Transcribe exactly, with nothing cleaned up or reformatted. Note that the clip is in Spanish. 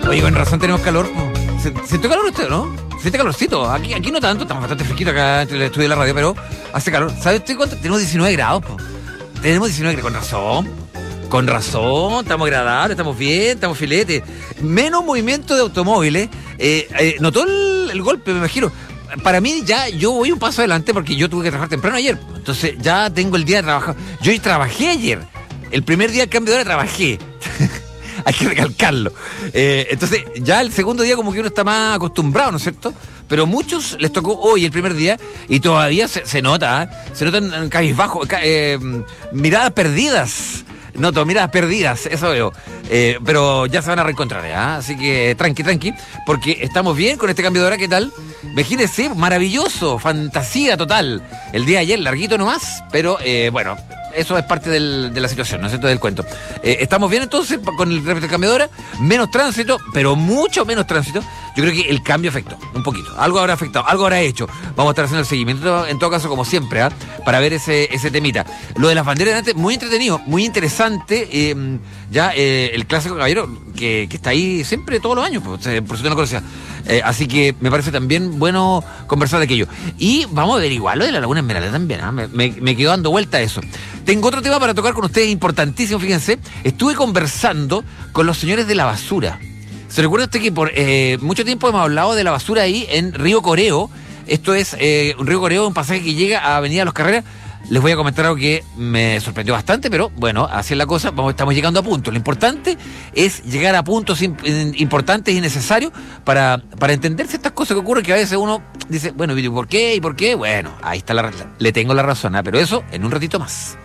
Oye, con razón tenemos calor. ¿Siente calor usted, no? Siente calorcito. Aquí, aquí no tanto, estamos bastante fresquitos acá en el estudio de la radio, pero hace calor. ¿Sabe usted cuánto? Tenemos diecinueve grados, po. Tenemos diecinueve grados, con razón. Con razón, estamos agradables, estamos bien, estamos filetes. Menos movimiento de automóviles. Eh, eh, ¿Notó el, el golpe, me imagino? Para mí ya yo voy un paso adelante porque yo tuve que trabajar temprano ayer. Entonces ya tengo el día de trabajar. Yo hoy trabajé ayer. El primer día del cambio de hora trabajé. Hay que recalcarlo. Eh, entonces, ya el segundo día como que uno está más acostumbrado, ¿no es cierto? Pero muchos les tocó hoy el primer día y todavía se, se nota, ¿eh? Se notan cabizbajos, ca, eh, miradas perdidas. Noto, miradas perdidas, eso veo. Eh, pero ya se van a reencontrar, ¿eh? Así que tranqui, tranqui, porque estamos bien con este cambio de hora, ¿qué tal? Imagínense, maravilloso, fantasía total. El día de ayer, larguito nomás, pero eh, bueno... Eso es parte del, de la situación, ¿no es cierto?, del cuento. Eh, estamos bien entonces con el respecto al cambio de hora, menos tránsito, pero mucho menos tránsito. Yo creo que el cambio afectó un poquito. Algo habrá afectado, algo habrá hecho. Vamos a estar haciendo el seguimiento, en todo caso, como siempre, ¿eh? Para ver ese, ese temita. Lo de las banderas de antes, muy entretenido, muy interesante. Eh, ya eh, el clásico caballero, que, que está ahí siempre, todos los años, pues, por si no lo conocía. Eh, así que me parece también bueno conversar de aquello. Y vamos a averiguar lo de la Laguna Esmeralda también, ¿eh? me, me, me quedo dando vuelta a eso. Tengo otro tema para tocar con ustedes importantísimo, fíjense. Estuve conversando con los señores de la basura. ¿Se recuerda usted que por eh, mucho tiempo hemos hablado de la basura ahí en Río Coreo? Esto es eh, un Río Coreo, un pasaje que llega a Avenida Los Carreras. Les voy a comentar algo que me sorprendió bastante, pero bueno, así es la cosa, vamos, estamos llegando a puntos. Lo importante es llegar a puntos imp- importantes y necesarios para, para entender ciertas cosas que ocurren, que a veces uno dice, bueno, ¿y por qué? ¿Y por qué? Bueno, ahí está la, le tengo la razón, ¿eh? Pero eso en un ratito más.